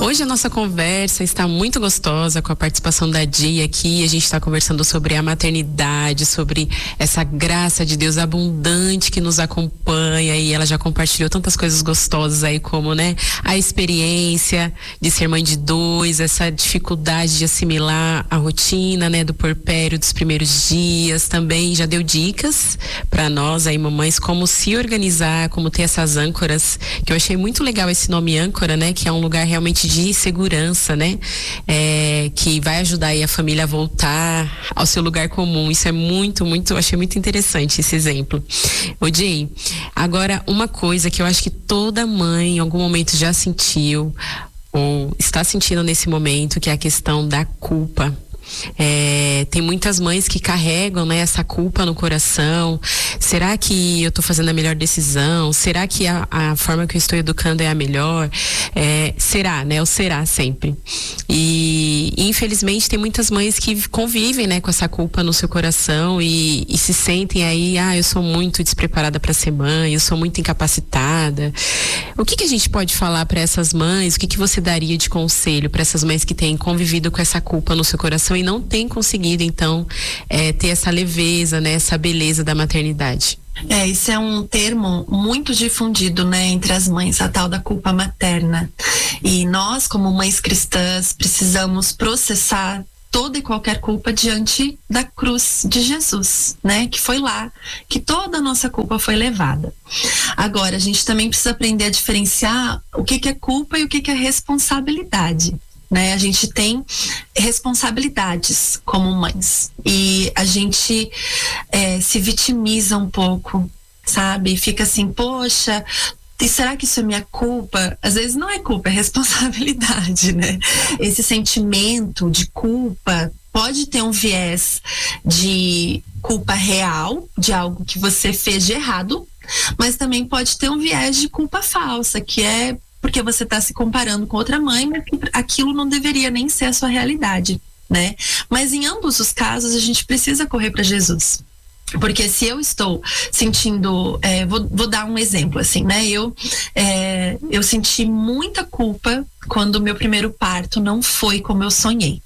Hoje a nossa conversa está muito gostosa com a participação da Di aqui. A gente está conversando sobre a maternidade, sobre essa graça de Deus abundante que nos acompanha, e ela já compartilhou tantas coisas gostosas aí, como, né, a experiência de ser mãe de 2, essa dificuldade de assimilar a rotina, né, do puerpério dos primeiros dias. Também já deu dicas para nós aí, mamães, como se organizar, como ter essas âncoras, que eu achei muito legal esse nome âncora, né, que é um lugar realmente de segurança, né, que vai ajudar aí a família a voltar ao seu lugar comum. Isso é muito, achei muito interessante esse exemplo. Ô Jay, agora uma coisa que eu acho que toda mãe em algum momento já sentiu ou está sentindo nesse momento, que é a questão da culpa. Tem muitas mães que carregam, né, essa culpa no coração. Será que eu estou fazendo a melhor decisão? Será que a forma que eu estou educando é a melhor? Será, né? Ou será sempre? E infelizmente tem muitas mães que convivem, né, com essa culpa no seu coração e se sentem aí, eu sou muito despreparada para ser mãe, eu sou muito incapacitada. O que a gente pode falar para essas mães? O que você daria de conselho para essas mães que têm convivido com essa culpa no seu coração e não tem conseguido, então, ter essa leveza, né, essa beleza da maternidade? Isso é um termo muito difundido, né, entre as mães, a tal da culpa materna. E nós, como mães cristãs, precisamos processar toda e qualquer culpa diante da cruz de Jesus, né? Que foi lá que toda a nossa culpa foi levada. Agora, a gente também precisa aprender a diferenciar o que é culpa e o que é responsabilidade. Né? A gente tem responsabilidades como mães e a gente se vitimiza um pouco, sabe? Fica assim, poxa, e será que isso é minha culpa? Às vezes não é culpa, é responsabilidade, né? Esse sentimento de culpa pode ter um viés de culpa real, de algo que você fez de errado, mas também pode ter um viés de culpa falsa, que é porque você está se comparando com outra mãe, mas aquilo não deveria nem ser a sua realidade, né? Mas em ambos os casos a gente precisa correr para Jesus. Porque se eu estou sentindo, vou dar um exemplo assim, né? Eu senti muita culpa quando o meu primeiro parto não foi como eu sonhei.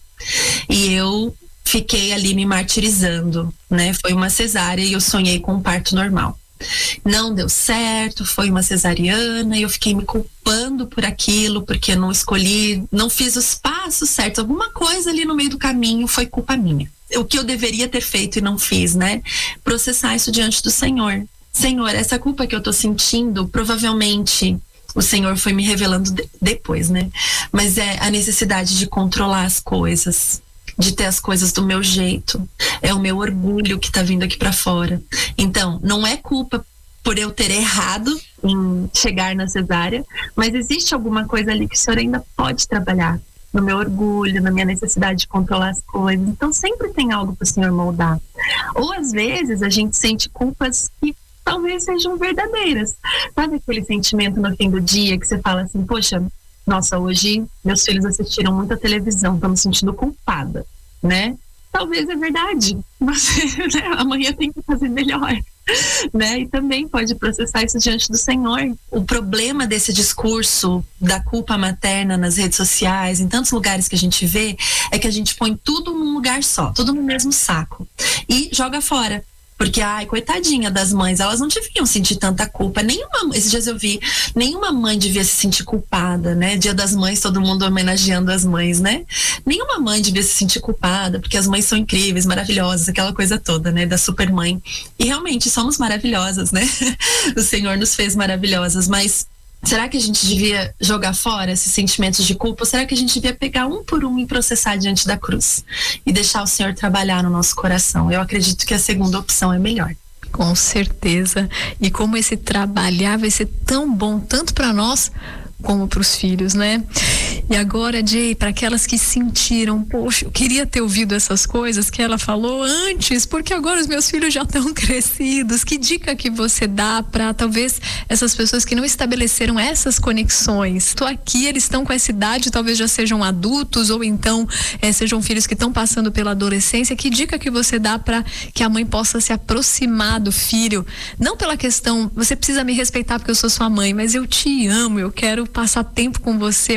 E eu fiquei ali me martirizando, né? Foi uma cesárea e eu sonhei com um parto normal. Não deu certo, foi uma cesariana e eu fiquei me culpando por aquilo, porque eu não escolhi, não fiz os passos certos, alguma coisa ali no meio do caminho foi culpa minha. O que eu deveria ter feito e não fiz, né? Processar isso diante do Senhor. Senhor, essa culpa que eu tô sentindo, provavelmente o Senhor foi me revelando depois, né? Mas é a necessidade de controlar as coisas, de ter as coisas do meu jeito. É o meu orgulho que tá vindo aqui pra fora. Então, não é culpa por eu ter errado em chegar na cesárea, mas existe alguma coisa ali que o Senhor ainda pode trabalhar. No meu orgulho, na minha necessidade de controlar as coisas. Então, sempre tem algo pro Senhor moldar. Ou, às vezes, a gente sente culpas que talvez sejam verdadeiras. Sabe aquele sentimento no fim do dia que você fala assim, poxa, nossa, hoje meus filhos assistiram muita televisão, tô me sentindo culpada, né? Talvez é verdade. Você, né, amanhã tem que fazer melhor, né? E também pode processar isso diante do Senhor. O problema desse discurso da culpa materna nas redes sociais, em tantos lugares que a gente vê, é que a gente põe tudo num lugar só, tudo no mesmo saco e joga fora. Porque, coitadinha das mães, elas não deviam sentir tanta culpa. Esses dias eu vi, nenhuma mãe devia se sentir culpada, né? Dia das Mães, todo mundo homenageando as mães, né? Nenhuma mãe devia se sentir culpada, porque as mães são incríveis, maravilhosas, aquela coisa toda, né? Da super mãe. E realmente somos maravilhosas, né? O Senhor nos fez maravilhosas, mas será que a gente devia jogar fora esses sentimentos de culpa? Ou será que a gente devia pegar um por um e processar diante da cruz? E deixar o Senhor trabalhar no nosso coração? Eu acredito que a segunda opção é melhor. Com certeza. E como esse trabalhar vai ser tão bom, tanto para nós como para os filhos, né? E agora, Jay, para aquelas que sentiram, poxa, eu queria ter ouvido essas coisas que ela falou antes, porque agora os meus filhos já estão crescidos. Que dica que você dá para talvez essas pessoas que não estabeleceram essas conexões? Estou aqui, eles estão com essa idade, talvez já sejam adultos ou então sejam filhos que estão passando pela adolescência. Que dica que você dá para que a mãe possa se aproximar do filho? Não pela questão, você precisa me respeitar porque eu sou sua mãe, mas eu te amo, eu quero passar tempo com você, eu quero curtir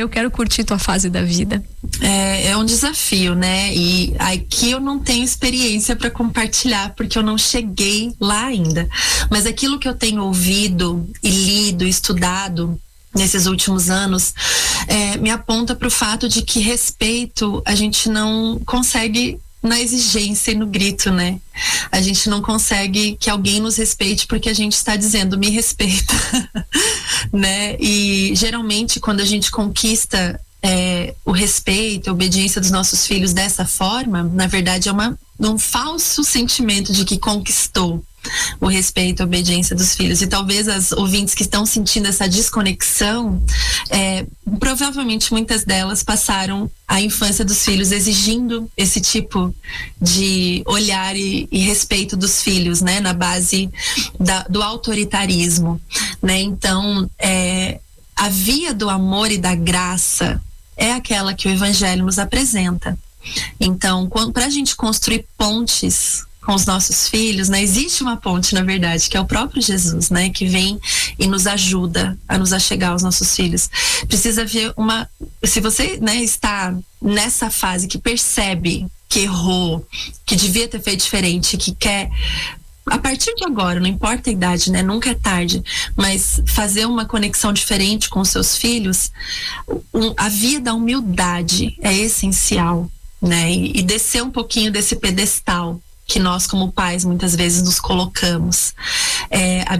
curtir tua fase da vida? É um desafio, né? E aqui eu não tenho experiência para compartilhar, porque eu não cheguei lá ainda. Mas aquilo que eu tenho ouvido e lido, estudado nesses últimos anos, me aponta para o fato de que respeito a gente não consegue na exigência e no grito, né? A gente não consegue que alguém nos respeite porque a gente está dizendo, me respeita, né? E geralmente quando a gente conquista o respeito, a obediência dos nossos filhos dessa forma, na verdade é um falso sentimento de que conquistou o respeito, a obediência dos filhos. E talvez as ouvintes que estão sentindo essa desconexão, provavelmente muitas delas passaram a infância dos filhos exigindo esse tipo de olhar e respeito dos filhos, né, na base do autoritarismo, né? Então, a via do amor e da graça é aquela que o Evangelho nos apresenta. Então, para a gente construir pontes com os nossos filhos, né? Existe uma ponte, na verdade, que é o próprio Jesus, né? Que vem e nos ajuda a nos achegar aos nossos filhos. Precisa haver se você, né, está nessa fase que percebe que errou, que devia ter feito diferente, que quer, a partir de agora, não importa a idade, né? Nunca é tarde, mas fazer uma conexão diferente com os seus filhos, a via da humildade é essencial, né? E descer um pouquinho desse pedestal que nós, como pais, muitas vezes nos colocamos.